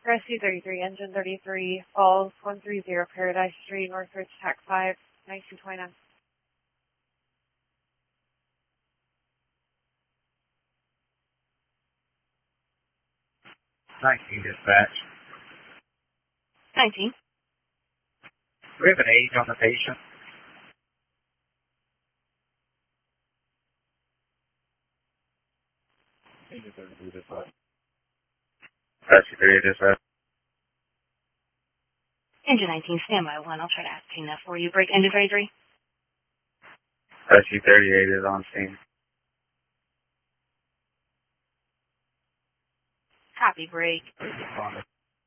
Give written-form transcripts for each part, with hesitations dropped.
Rescue 33, Engine 33, Falls 130 Paradise Street, Northridge, TAC 5, 1929. 19 dispatch. 19. Do we have an age on the patient? Engine 33 dispatch. Rescue 3 dispatch. Engine 19, standby 1. I'll try to ascertain that for you. Break engine 33. Rescue 38 is on scene. Copy, break. Responding.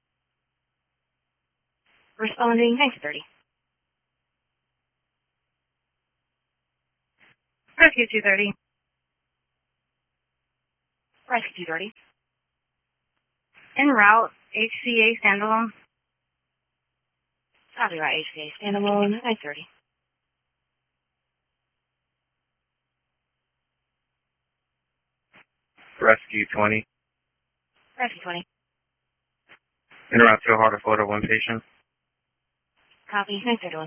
Responding 1930. Rescue 230. Rescue 230. En route, HCA standalone. Copy, right, HCA standalone 930. Rescue 20. Rescue 20. En route to Heart of Florida, one patient. Copy, 931.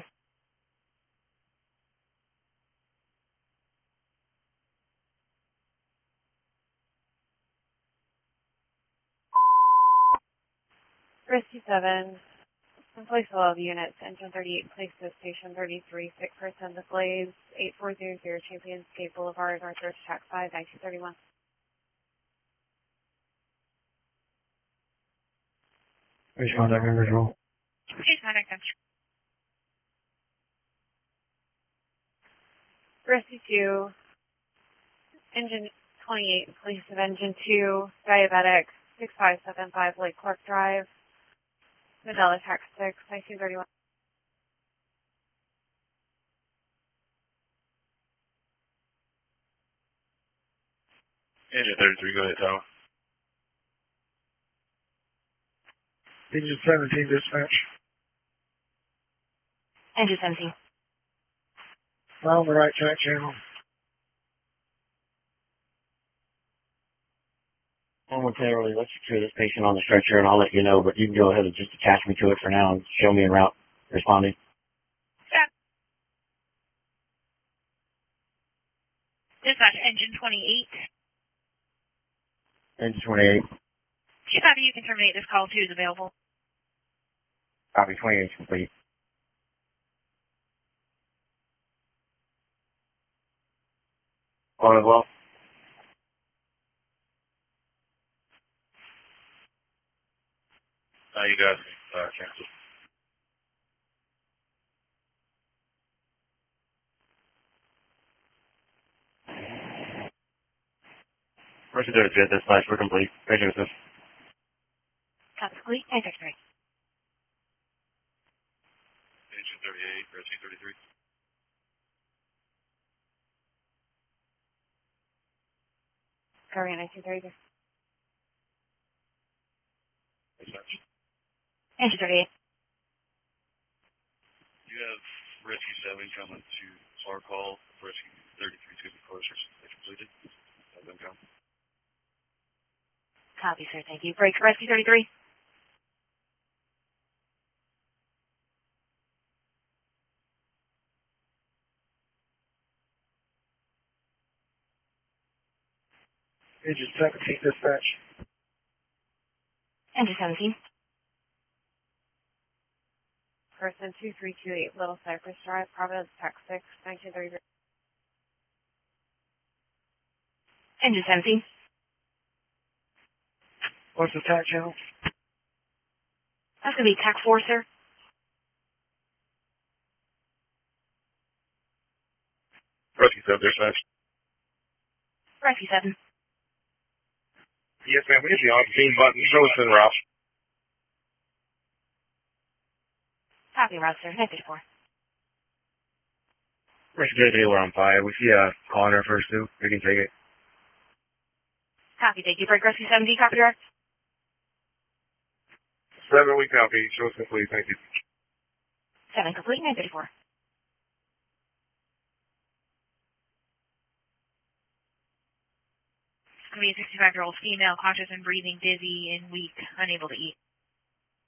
Rescue 7. Place all of units. Engine 38, place to station 33, sick person, the Blaze, 8400 Champions Gate Boulevard, Northridge, TAC 5, 1931. Respond to members roll. Please contact them. Rescue 2, Engine 28, place of Engine 2, diabetic, 6575 Lake Clark Drive, Medela, TAC 6, 1931. Engine 33, go ahead, Tom. Engine 17 dispatch. Engine 17. On the right track channel. Momentarily, let's secure this patient on the stretcher, and I'll let you know, but you can go ahead and just attach me to it for now and show me en route. Responding. Dispatch, Engine 28. Engine 28. Copy, you can terminate this call. 2 is available. Copy, 28 is complete. On as well. You got cancel. Rescue 33 dispatch, we're complete. Patient assist. Copy, complete 963. Engine 38, Rescue 33. Korean 1930. Dispatch. Engine 38. You have Rescue 7 coming to our call. Rescue 33 to be closer. They completed. Have them come. Copy, sir. Thank you. Break Rescue 33. Engine 17 dispatch. Engine 17. Person 2328 Little Cypress Drive, Providence, TAC 6, 1933. Engine 17. What's the TAC channel? That's going to be TAC 4, sir. Rescue 7 dispatch. Rescue 7. Yes, ma'am. We have the on-scene button. Show us en route. Copy, route, sir. 934. Rescue 33, we're on fire. We see a call in our first two. We can take it. Copy, thank you. Break Rescue 7D. Copy, direct. 7, we copy. Show us complete. Thank you. 7 complete 934. It's going to be a 65-year-old female, conscious and breathing, dizzy and weak, unable to eat.